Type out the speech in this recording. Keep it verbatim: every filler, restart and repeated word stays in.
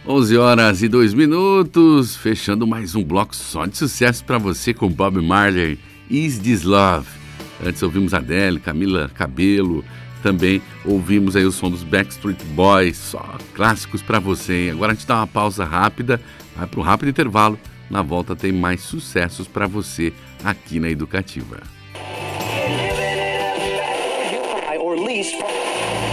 onze horas e dois minutos, fechando mais um bloco só de sucesso para você com Bob Marley, Is This Love. Antes ouvimos Adele, Camila Cabello, também ouvimos aí o som dos Backstreet Boys, só clássicos para você. Agora a gente dá uma pausa rápida, vai para um rápido intervalo. Na volta tem mais sucessos para você aqui na Educativa. Or least